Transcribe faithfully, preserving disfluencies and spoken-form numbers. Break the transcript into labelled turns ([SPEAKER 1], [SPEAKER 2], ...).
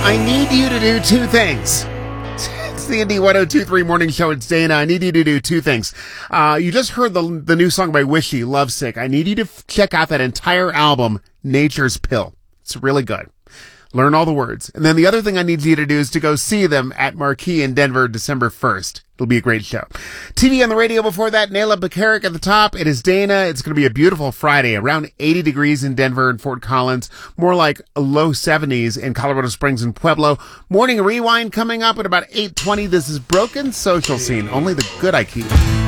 [SPEAKER 1] I need you to do two things. It's the Indie one oh two point three Morning Show. It's Dana. I need you to do two things. Uh, you just heard the the new song by Wishy, Lovesick. I need you to f- check out that entire album, Nature's Pill. It's really good. Learn all the words. And then the other thing I need you to do is to go see them at Marquee in Denver, December first. It'll be a great show. T V on the radio before that, Nayla Bacaric at the top. It is Dana. It's going to be a beautiful Friday, around eighty degrees in Denver and Fort Collins, more like low seventies in Colorado Springs and Pueblo. Morning Rewind coming up at about eight twenty. This is Broken Social Scene, only the good I keep.